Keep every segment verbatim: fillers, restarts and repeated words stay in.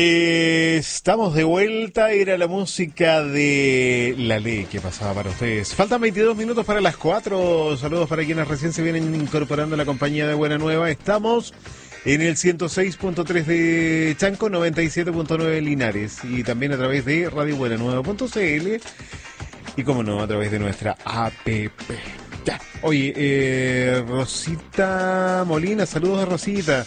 Eh, estamos de vuelta, era la música de La Ley que pasaba para ustedes. Faltan veintidós minutos para las cuatro. Saludos para quienes recién se vienen incorporando a la compañía de Buena Nueva. Estamos en el ciento seis punto tres de Chanco, noventa y siete punto nueve de Linares y también a través de radio buena nueva punto c l y como no, a través de nuestra app. Ya, oye, eh, Rosita Molina, saludos a Rosita.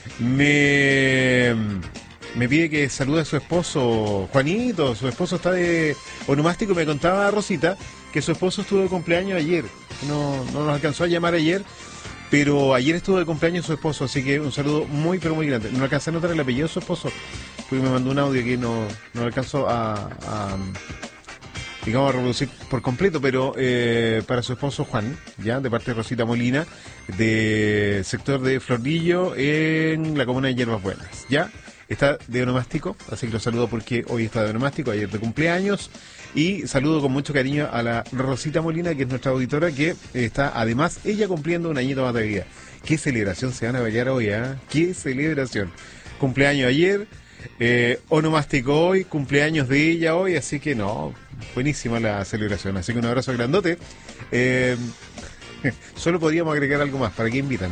Me... Me pide que salude a su esposo, Juanito. Su esposo está de onomástico. Me contaba Rosita que su esposo estuvo de cumpleaños ayer. No, no nos alcanzó a llamar ayer, pero ayer estuvo de cumpleaños su esposo. Así que un saludo muy, pero muy grande. No alcancé a notar el apellido de su esposo, porque me mandó un audio que no, no alcanzó a, a, digamos, a reproducir por completo. Pero eh, para su esposo Juan, ya de parte de Rosita Molina, de sector de Florillo, en la comuna de Hierbas Buenas. Ya. Está de onomástico, así que lo saludo porque hoy está de onomástico, ayer de cumpleaños. Y saludo con mucho cariño a la Rosita Molina, que es nuestra auditora, que está además ella cumpliendo un añito más de vida. Qué celebración se van a bailar hoy, ¿eh? Qué celebración. Cumpleaños ayer, eh, onomástico hoy, cumpleaños de ella hoy, así que no, buenísima la celebración. Así que un abrazo grandote. Eh, solo podríamos agregar algo más, ¿para qué invitan?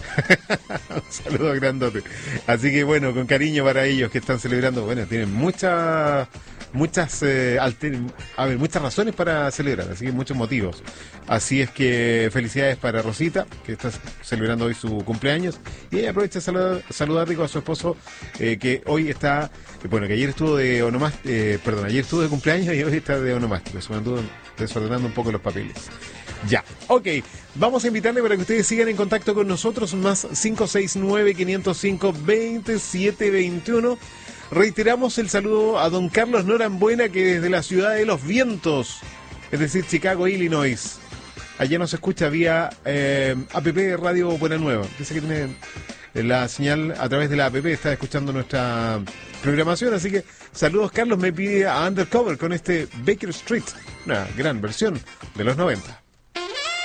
Un saludo grandote. Así que bueno, con cariño para ellos que están celebrando. Bueno, tienen muchas muchas eh, alter, a ver, muchas razones para celebrar, así que muchos motivos. Así es que felicidades para Rosita, que está celebrando hoy su cumpleaños, y ella aprovecha de saludar, saludar rico a su esposo, eh, que hoy está, bueno, que ayer estuvo de onomástico, eh, perdón, ayer estuvo de cumpleaños y hoy está de onomástico. Se me anduvo desordenando un poco los papeles. Ya, ok, vamos a invitarle para que ustedes sigan en contacto con nosotros, más cinco seis nueve, cinco cero cinco, dos siete dos uno. Reiteramos el saludo a don Carlos Norambuena, que desde la ciudad de los vientos, es decir, Chicago, Illinois, allá nos escucha vía eh, app Radio Buena Nueva. Dice que tiene la señal a través de la app, está escuchando nuestra programación, así que saludos. Carlos me pide a Undercover con este Baker Street, una gran versión de los noventa.